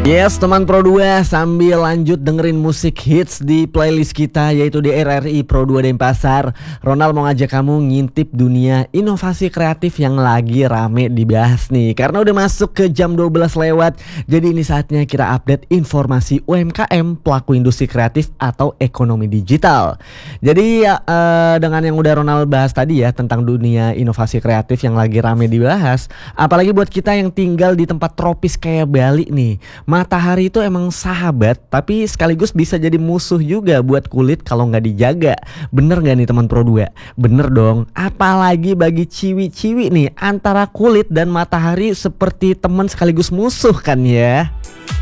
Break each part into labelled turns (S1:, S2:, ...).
S1: Yes teman Pro 2, sambil lanjut dengerin musik hits di playlist kita yaitu di RRI Pro 2 Denpasar, Ronald mau ngajak kamu ngintip dunia inovasi kreatif yang lagi rame dibahas nih. Karena udah masuk ke jam 12 lewat, jadi ini saatnya kita update informasi UMKM, pelaku industri kreatif atau ekonomi digital. Jadi dengan yang udah Ronald bahas tadi ya tentang dunia inovasi kreatif yang lagi rame dibahas, apalagi buat kita yang tinggal di tempat tropis kayak Bali nih. Matahari itu emang sahabat, tapi sekaligus bisa jadi musuh juga buat kulit kalau nggak dijaga. Bener nggak nih teman Pro 2? Bener dong. Apalagi bagi ciwi-ciwi nih, antara kulit dan matahari seperti teman sekaligus musuh kan ya.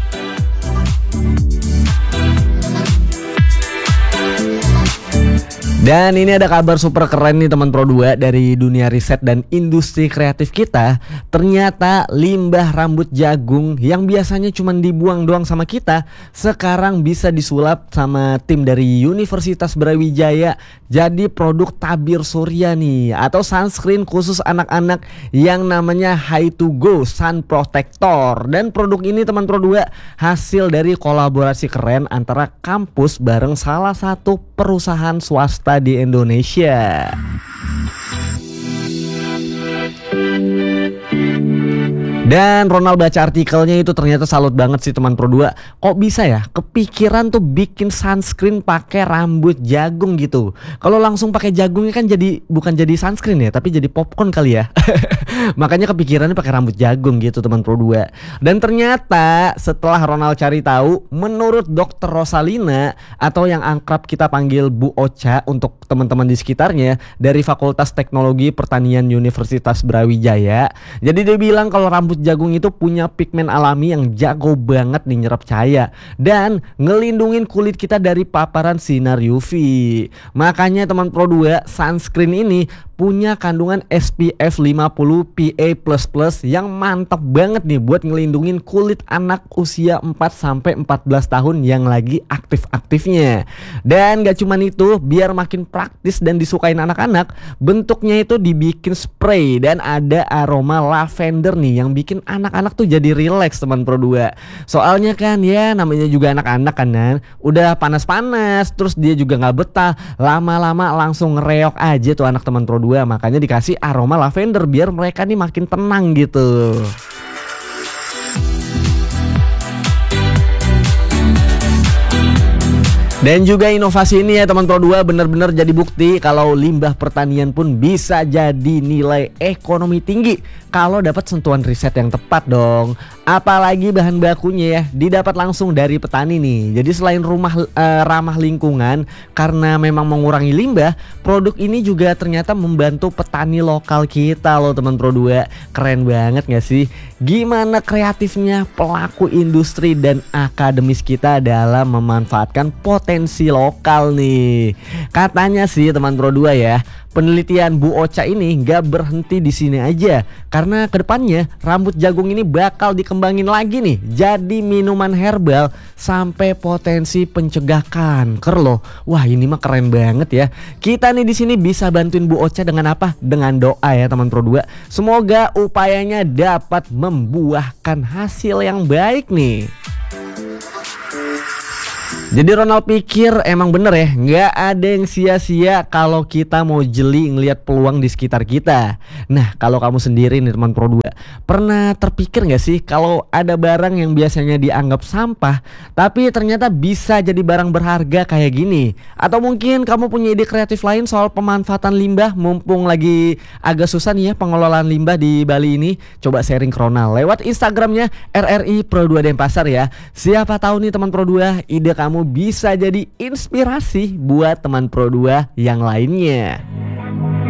S1: Dan ini ada kabar super keren nih teman Pro 2 dari dunia riset dan industri kreatif kita. Ternyata limbah rambut jagung yang biasanya cuma dibuang doang sama kita, sekarang bisa disulap sama tim dari Universitas Brawijaya jadi produk tabir surya nih, atau sunscreen khusus anak-anak yang namanya Hi2Go Sun Protector. Dan produk ini teman Pro 2 hasil dari kolaborasi keren antara kampus bareng salah satu perusahaan swasta di Indonesia. Dan Ronald baca artikelnya itu ternyata salut banget sih teman Pro 2. Kok bisa ya kepikiran tuh bikin sunscreen pakai rambut jagung gitu. Kalau langsung pakai jagungnya kan jadi bukan jadi sunscreen ya, tapi jadi popcorn kali ya. Makanya kepikirannya pakai rambut jagung gitu teman Pro 2. Dan ternyata setelah Ronald cari tahu, menurut Dr. Rosalina atau yang akrab kita panggil Bu Ocha untuk teman-teman di sekitarnya dari Fakultas Teknologi Pertanian Universitas Brawijaya. Jadi dia bilang kalau rambut jagung itu punya pigmen alami yang jago banget nih nyerap cahaya dan ngelindungin kulit kita dari paparan sinar UV. Makanya teman Pro 2, sunscreen ini punya kandungan SPF 50 PA++ yang mantap banget nih buat ngelindungin kulit anak usia 4-14 tahun yang lagi aktif-aktifnya. Dan gak cuman itu, biar makin praktis dan disukain anak-anak, bentuknya itu dibikin spray dan ada aroma lavender nih yang bikin anak-anak tuh jadi relax teman Pro 2. Soalnya kan ya namanya juga anak-anak kan, udah panas-panas terus dia juga gak betah, lama-lama langsung ngereok aja tuh anak teman Pro 2. Makanya dikasih aroma lavender biar mereka nih makin tenang gitu. Dan juga inovasi ini ya teman Pro 2 benar-benar jadi bukti kalau limbah pertanian pun bisa jadi nilai ekonomi tinggi kalau dapat sentuhan riset yang tepat dong. Apalagi bahan bakunya ya didapat langsung dari petani nih. Jadi selain ramah lingkungan karena memang mengurangi limbah, produk ini juga ternyata membantu petani lokal kita loh teman Pro 2. Keren banget gak sih? Gimana kreatifnya pelaku industri dan akademis kita dalam memanfaatkan potensi lokal nih. Katanya sih teman Pro 2 ya, penelitian Bu Ocha ini gak berhenti di sini aja, karena kedepannya rambut jagung ini bakal dikembangin lagi nih jadi minuman herbal sampai potensi pencegah kanker loh. Wah ini mah keren banget ya. Kita nih di sini bisa bantuin Bu Ocha dengan apa? Dengan doa ya teman Pro 2. Semoga upayanya dapat membuahkan hasil yang baik nih. Jadi Ronald pikir emang bener ya, nggak ada yang sia-sia kalau kita mau jeli ngelihat peluang di sekitar kita. Nah kalau kamu sendiri nih teman Pro 2, pernah terpikir nggak sih kalau ada barang yang biasanya dianggap sampah tapi ternyata bisa jadi barang berharga kayak gini? Atau mungkin kamu punya ide kreatif lain soal pemanfaatan limbah mumpung lagi agak susah nih ya pengelolaan limbah di Bali ini? Coba sharing ke Ronald lewat Instagramnya RRI Pro 2 Denpasar ya. Siapa tahu nih teman Pro 2, ide kamu bisa jadi inspirasi buat teman Pro 2 yang lainnya.